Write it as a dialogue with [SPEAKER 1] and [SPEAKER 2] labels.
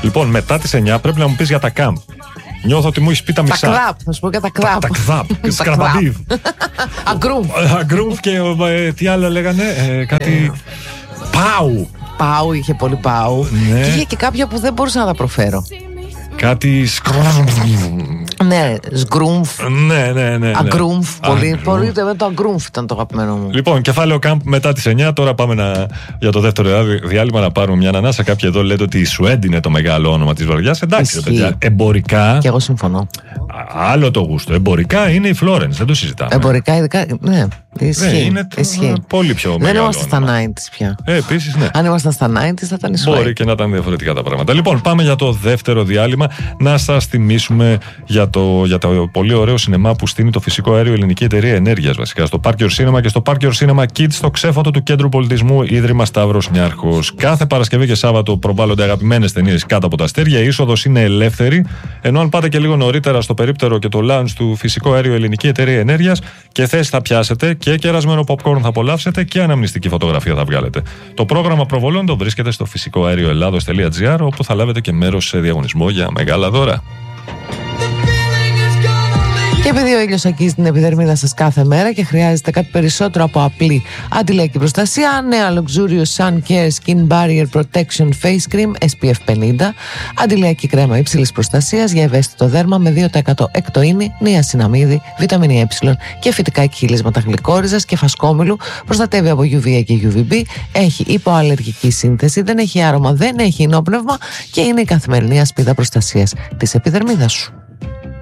[SPEAKER 1] Λοιπόν, μετά τις 9 πρέπει να μου πεις για τα camp. Νιώθω ότι μου έχεις πει τα μισά.
[SPEAKER 2] Τα κραπ, θα σου πω για τα κραπ.
[SPEAKER 1] Τα κραπ, σκραμπαντίβ. Αγκρούμφ και τι άλλο λέγανε, κάτι. Πάου.
[SPEAKER 2] Πάου, είχε πολύ πάου.
[SPEAKER 1] Ναι.
[SPEAKER 2] Και είχε και κάποια που δεν μπορούσα να τα προφέρω.
[SPEAKER 1] Κάτι
[SPEAKER 2] Ναι, σγκρούμφ.
[SPEAKER 1] Ναι.
[SPEAKER 2] Αγκρούμφ. Πολύ το αγκρούμφ ήταν το αγαπημένο μου.
[SPEAKER 1] Λοιπόν, κεφάλαιο camp μετά τις 9. Τώρα πάμε για το δεύτερο διάλειμμα να πάρουμε μια ανανάσα. Κάποιοι εδώ λέτε ότι η Σουέντ είναι το μεγάλο όνομα της βραδιάς. Εντάξει, ρε παιδιά. Εμπορικά.
[SPEAKER 2] Και εγώ συμφωνώ.
[SPEAKER 1] Άλλο το γούστο. Εμπορικά είναι η Φλόρενς, δεν το συζητάμε.
[SPEAKER 2] Εμπορικά, ειδικά. Ναι, ισχύει.
[SPEAKER 1] Είναι πολύ πιο μεγάλο.
[SPEAKER 2] Δεν είμαστε στα 90s πια.
[SPEAKER 1] Επίσης, ναι.
[SPEAKER 2] Αν ήμασταν στα 90s θα ήταν η Σουέντ.
[SPEAKER 1] Μπορεί και να ήταν διαφορετικά τα πράγματα. Λοιπόν, πάμε για το δεύτερο διάλειμμα. Να σας θυμίσουμε για το πολύ ωραίο σινεμά που στείνει το φυσικό αέριο Ελληνική Εταιρεία Ενέργειας, βασικά στο Park Your Cinema και στο Park Your Cinema Kids, στο ξέφωτο του Κέντρου Πολιτισμού Ίδρυμα Σταύρος Νιάρχος. Κάθε Παρασκευή και Σάββατο προβάλλονται αγαπημένες ταινίες κάτω από τα αστέρια. Η είσοδος είναι ελεύθερη. Ενώ αν πάτε και λίγο νωρίτερα στο περίπτερο και το lounge του φυσικό αέριο Ελληνική Εταιρεία Ενέργειας, και θέση θα πιάσετε και κερασμένο popcorn θα απολαύσετε και αναμνηστική φωτογραφία θα βγάλετε. Το πρόγραμμα προβολών το βρίσκεται στο φυσικοαέρioελλάδος.gr, όπου θα λάβετε και μέρος σε διαγωνισμό για μεγάλα δώρα.
[SPEAKER 2] Και επειδή ο ήλιος αγγίζει την επιδερμίδα σας κάθε μέρα και χρειάζεται κάτι περισσότερο από απλή αντιλιακή προστασία, νέα Luxurious Sun Care Skin Barrier Protection Face Cream SPF 50, αντιλιακή κρέμα υψηλής προστασίας για ευαίσθητο δέρμα με 2% εκτοίνη, νιασιναμίδη, βιταμίνη Ε και φυτικά εκχύλισματα γλυκόριζας και φασκόμηλου, προστατεύει από UVA και UVB, έχει υποαλλεργική σύνθεση, δεν έχει άρωμα, δεν έχει ενόπνευμα και είναι η καθημερινή ασπίδα προστασίας της επιδερμίδας σου.